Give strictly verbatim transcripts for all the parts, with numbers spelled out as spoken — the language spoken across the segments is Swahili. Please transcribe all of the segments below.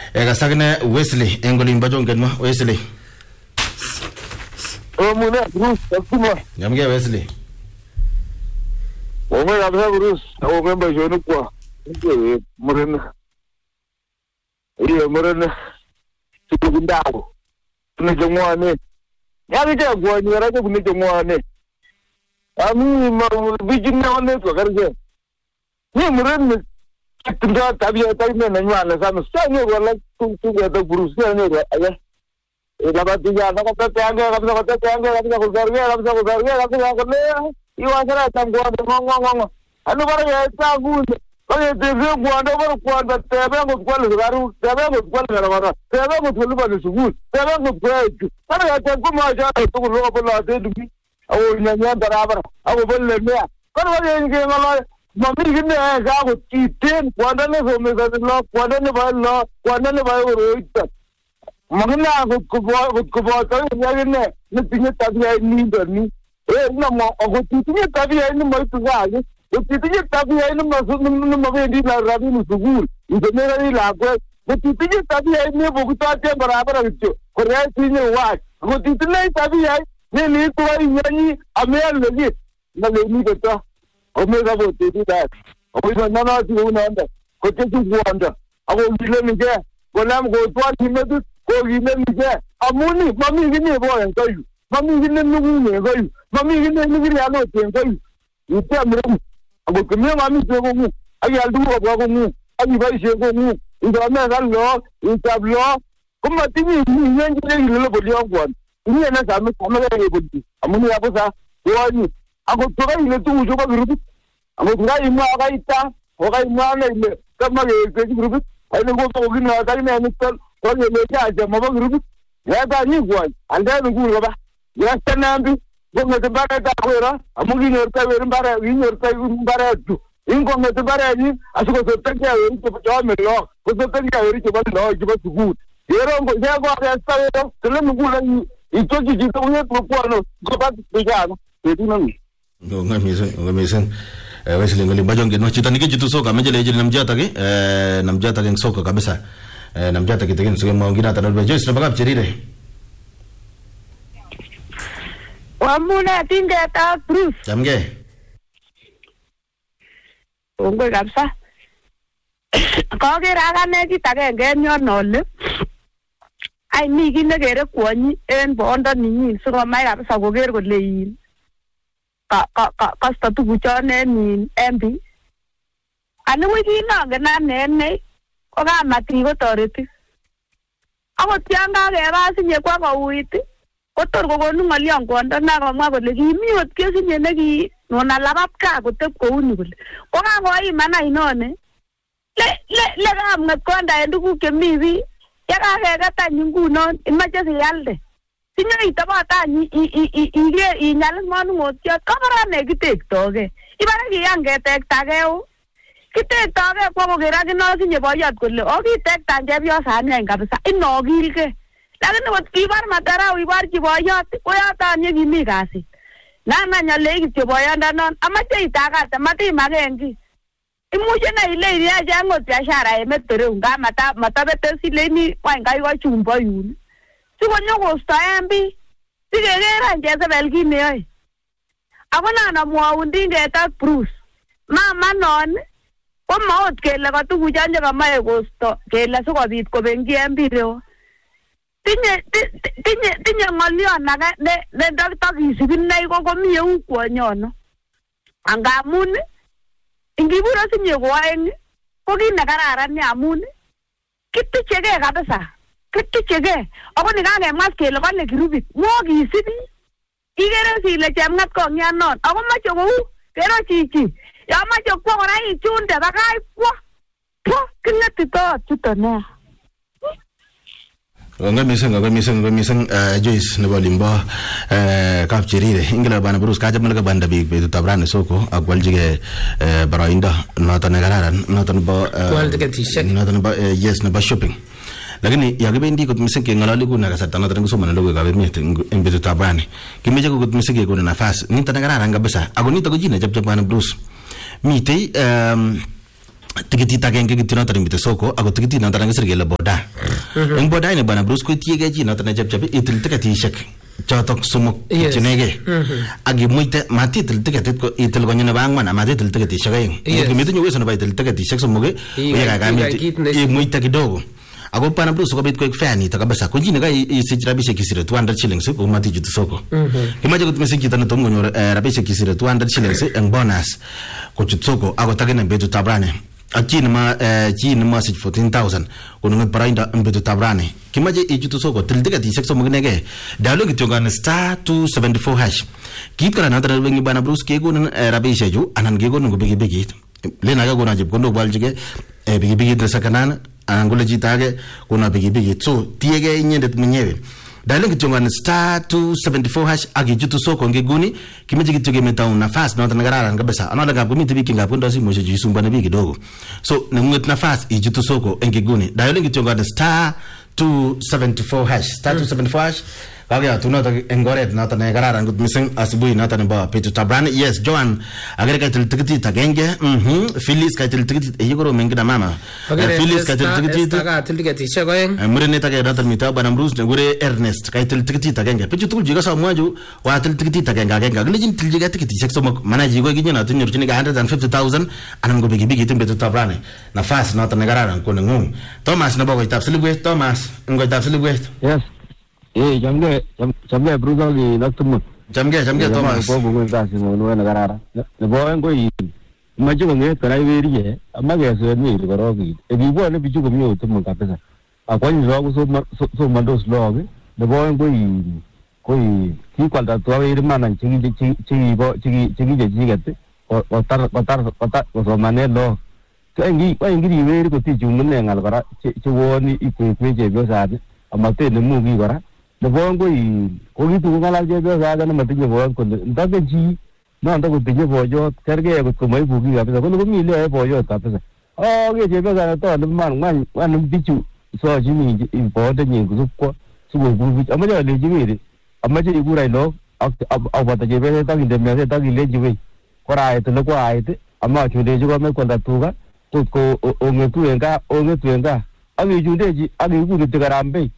kasakne Wesley engolin bajongen ma Wesley. Oh muna Bruce akuma. Yamge Wesley. Oh me abza Bruce, oh me bajonu kwa. Ndio murena. Iyo murena. Tukundao. Tunajongwane. Yaje kwa ni raje kunijongwane. Ami ma bijinna wane to garje. Ni murena. Tunda tabia tabia na nywana sana. Sasa wala tunga da Bruce ne aya. Ila batiya na kata tanga kabisa kata tanga kabisa kuzarga kabisa kuzarga kabisa kule. Iwa sana tangwa ngongo ngongo. Anu bara ya tagu. Oye teve kwanda bara kwanda tebe ngo kwale garu tebe ngo kwale gara bara tebe ngo tulu ba sugu tebe ngo kwetu. Ana ya tangu ma ja to ro ba la de dubi. Awo nyanya darabara. Awo bolle me. Kono ba ngi ngala mami gine ga go titen kwanda ne so me ga lo kwanda ne ba lo kwanda ne ba ro ita. Magina go ko go ko ba ta ya ne ne tinye tabiya ni ni. Eh na mo go tinye tabiya ni mo tu ga. Utitinye tabia ina masu mabedi la rabi musugul indemera ni la kwa utitinye tabia ina bokuta te barabara bicho korea tinye wa utitinye tabia ni ni to yanyi amel legi na legi kota omega bote ti da oiso nana ti una anda ko te tu wanda ago bile ni je kolam go to ni medu ko gile ni je amuni mami gini bo en kayu mami gini nugu ne kayu mami gini ni gini alo te kayu ite amru ago kumye mami sego mu ayi aldu ko mu ayi bai sego mu ndo me gallo intablo kuma tini ni yenje ni lo bodi ogwan ni na sa me sama ga bodi amuni abusa woni ago to ga ile tu jo ba grupu ago ga imu aga ita o ga imu na ile kama ga grupu ai no go ko gina ga ni ni tol ko le le ja ja mo ba grupu ya ga ni gwan anda ni gu ba ya tanambi gonga de bara da kwera amugi nyorta wer bara wi nyorta bara tu ingo ngete bara ni asuko so tanka wer to jo me lo ko so tanka wer to ba lo ji ba su gut yero ngo ya go ya sa yo tele mu gula ni ito ji ji to ne ko ko no go ba de ja no e tu nang ngo ngamisen ngamisen Wesley ngoli bajonge no chitani ke jitu soka mejele jele namjata ke eh namjata ke soka kabisa eh namjata ke tegen suge maungira tanal bejo sina bagap chirire Wamuna tinga ta Bruce. Jamge. Ongwe kabisa. Kogere agane kit agenge nyon ole. Ai mi kit nekere kwonyi en bondo ninyin sikomach kabisa koker kole yin. Ka ka ka kasta tuguchon en yin M P. Ani wiki nongen ane ne ko kamati kotoreti. Akot yan kakeba sinye kwa kouit kotor kokonu ng'olyon kwondo na komwa kole kimi ot kesinye neki nona labat ka kotep kouni kole ko kakoiman ainone le le le kamnget konda en tuguk chemi bii yekakeketany ngunon imache sialde sinyo itobot any iker inyal manung'otiot kokoron nekitektoke ibare kiyan ketektake o kitektoke kwo koker akine osinye boyot kole okitektan chepyosani any kabisa inokilke lakini kot kibar matara ibarchi boyot koyoton ye kimi kasit nana nyale kityo boyondonon amache itakate matimaken ki imuche na ile iliache angot biashara emet tereu nga mata matabete sileni wany kai ko chumbo yun sikonyo kostoen bii sikekeren chesebel kit neyoe ako nan amwaun tinget ak Bruce mama non ko maot kele katukuchon chekamache kosto kele sikobit kobenki en bii reo tinye tinye tinye ng'olyon age ne ne takisibi nei ko komi eu kwonyono angamun ingibur osinye ko aeng ko kit nekararan ni amun kituchegei kabisa kituchegei ako nikakemwas kele kole kirubit ngokisibi ikere sile chemngat kong'yanon ako mache kou kero chichi yo mache kwo kora ichunde bakach kwo po kinetito chuto nea ngamiseng ngamiseng ngamiseng Joyce nebo limbo kapchirire ingila bana Bruce kaje mulga banda big betu tabrane soko akwaljiga baroindo noton nekararan noton bo noton bo yes nebo shopping lakini yakibendi kot mising kengalali kuna kasarta noton ngusomana logo ka bermet en betu tabrane kimeje kot mising kekona nafas nito nekararan kabisa ako nito ko jina chapchap bana Bruce mitei tikitit agenge kityo noton nemite soko ako tikitit noton nekisir kele boda. Eng boda ini bwana Bruce koitiege chi noton nechepchep itil tiketishek chotok somok kityonege. Ak imuite matitil tiketit ko itil konyo nebo ang'wan amatitil tiketishek aeng. Ngimetinye uwezo nebo itil tiketishek somok uyekakamit imuite kidogo. Ako bwana Bruce kobit koik fair nito kabisa. Ko chini ka isich rabishek kisire two hundred shillings ko matichutu soko. Kimache kutumesik chito netom konyor rabishek kisire two hundred shillings eng bonus kochut soko ako takine betutab rani. Ak chi nema chi nema sich fourteen thousand konunget barainda eng betutab rani. Kimache ichutu soko til tiketishek somok inege. Dialo kityo kan star two seventy-four hash. Kit kora noton wengi bwana Bruce kekonin rabishek chu anan kekonin ko pikipikit. Lena ka kona chepkondok boljige pikipikit ne sakanan anan kole chito age kuna pikipikit. So tiege inyendet mwenyewe. Dialo kityo kan star two seventy-four hash ak ichutu soko ngeguni kimeche kityo kemetau nafas noton nekararan kabisa. Anoto ngap komite biik ngap kondo simoshek chu isumbane biik kidogo. So nengunget nafas ichutu soko eng ngeguni. Dialo kityo kan star two seventy-four hash. Star two seventy-four hash. Kaya tunoto eng oret noton nekararan kot mising asubuhi noton nebo betutab rani. Yes, Joan agere kaitil tikitit agenge. Mhm. Phyllis kaitil tikitit eyikoro mengina mama. Phyllis kaitil tikitit. Kaitil tiketishek aeng. Murenet age noton mito bwana Bruce nekure Ernest kaitil tikitit agenge. Bichu tugul chiko somwaju watil tikitit agenge agenge. Kilechin tiljige tikitishek somok. Manaji ko kinyo noton nyorchini one hundred fifty thousand anan ko bigi eng betutab rani. Nafas noton nekararan ko nengung. Thomas nebo koitab silibwet. Thomas ngoitab silibwet. Yes. Eh, jamge jamge Bruce gi naktum. Jamge jamge Thomas. Ko bungu kasi mo no na garara. Ne bo en ko yi. Maji ko nge kara weriye. Amage so ni ko rogi. E bi bo ne biju ko mi otum ka pesa. Akon rogo so so mandos log. Ne bo en ko yi ko yi ki kwalda to weri manan chigi chigi bo chigi chigi je jigate. O tar o tar o tar o so manelo. Ko ngi ko ngi weri ko ti jumun ngal kara chi woni iku ku je go sa amate ne mu gi kara. The bongo yi ko gitu ngala je be ga na matinye bo ko ndaga ji no ndaga tinye bo yo terge ko mai bugi ga pesa ko ko mi le bo yo ta pesa o ge je be ga to na man man wan bichu so ji mi bo de ni ku ko su go bu ama ja le ji ni ama je ku rai no a ba ta je be ta ni de me ta ki le ji we ko rai to ko ai te ama chu de ji ko me ko da tu ga ko ko o nge tu enga o nge tu enga a ge ju de ji a ge ku de garambe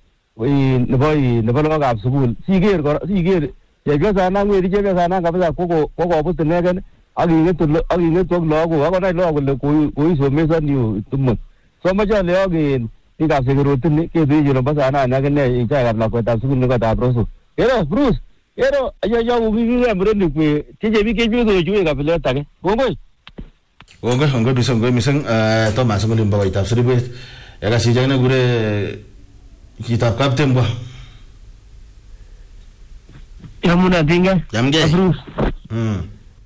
we boy ne balo ga school siger ko siger ye ga sana ngwe je ga sana ga ba ko ko ko bu tne ga agi ne to agi ne to lo ko ga na lo ko le ko ko so me san yu tum so ma ja le agi ti ga se ro tne ke de je no ba sana na ga ne ja ga la ko ta school ne ga ta Bruce ero Bruce ero ya ya u gi ga mre ni ko ti je bi ke ju so ju ga pele ta ke ko ko ko ko ngo bi so ngo mi sang Thomas mo limba ita sribe ya ga si jana gure kitab kapten ba yamuna dinga jamge Bruce hmm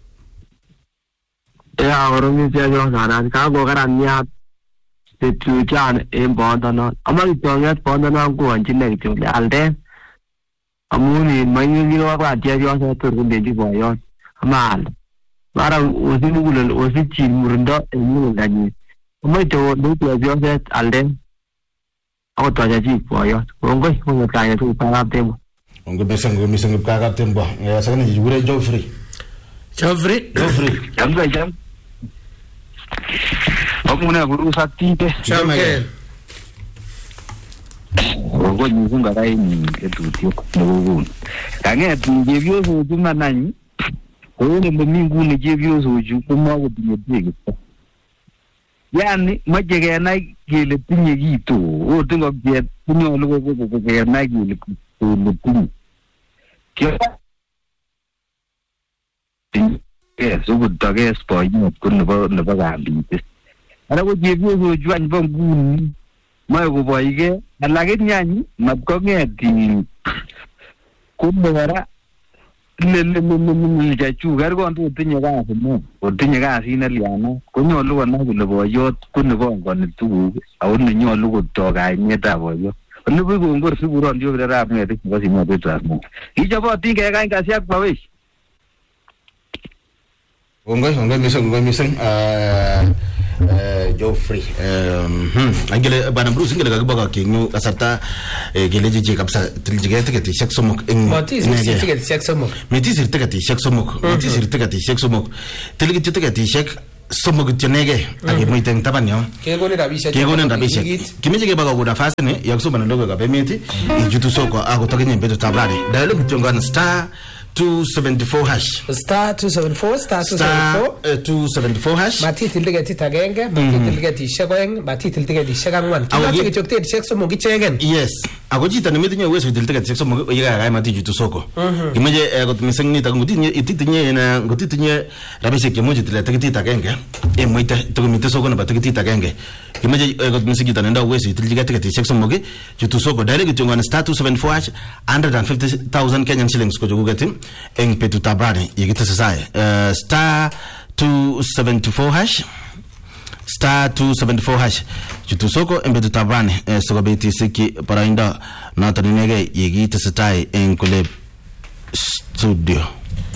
ya orong ni ja sana ka go garan ya te tu jan em bonda no amari to ya bonda no ko an chin ne to alde amuni mai ni no ba ja jo sa to de ji bo yo amal bara usi mugul usi chin murndo e mu ngani mai to do to jo sa alde ako to ja ji bo yo ngoi ngoi ka ya tu pa tembo ngoi besang ngoi misang ka ka tembo ya sa ni jure Joffrey Joffrey Joffrey jam ga jam aku na guru sakti te Jamge ngoi ni kunga dai ni ke tu ti no gu ka nge ti je bio so tu ma nani ko ne mo mi gu ne je bio so ju ko ma go ti je yani majege na gele tinye gitu o tingo ge tinyo lugo go go ge na gele to lugu ke ke so go dage spoil no kun no no ba bi ara go je bi go juan ba gun ma go boy ge ala ge nyani ma ko nge ti ko mo ara le le le le ja chu gar go antu tinye ga mo o tinye ga si na liana ko nyo lu na go le bo yo ku ne bo go ne tu a un nyo lu go to ga ni ta bo yo ne bu go ngor su buron yo ra ra me ti ko si mo be tra mo i ja bo ti ga ga ka sia ba we ngoi ngoi misang ngoi misang eh Joffrey hmm angele bana Bruce ngele ga ba ke nyu asarta gele je kapsa tiljige tiketi shek somok ing mati sir tiketi shek somok miti sir tiketi shek somok miti sir tiketi shek somok tiljige tiketi shek somok kityo nege akimuite eng taban yo kekonin rabishek kekonin rabishek kimeche keba kokuda nafasi ni yakusoma ndogo ka pemeti ijutu soko ako tokenye mbeto tabrari dialogue kityo ngana star two seventy-four hash star two seventy-four star two seventy-four star two seventy-four hash matitil tiketit agenge matitil tiketishek oeng matitil tiketishek angwan kimache kityo tiketishek somok ichegen yes ako chito nemetinye uwezo itil tiketishek somok yekakakay matijutu soko kimeche kot mising nito ngotinye ititinye na ngotitinye rabishek chemuch itile tiketit agenge emuite tukumite soko nebo tiketit agenge kimeche kot mising chito nendo uwezo itilchike tiketishek somok jutu soko direct kityo ngana star two seventy-four hash one hundred fifty thousand Kenyan shillings ko chukuget eng betutab rani yekitesesai uh, star two seventy-four hash star two seventy-four hash chutu soko eng betutab rani uh, sikobit isiki paraindo noton inegei yekitesetai eng kule studio.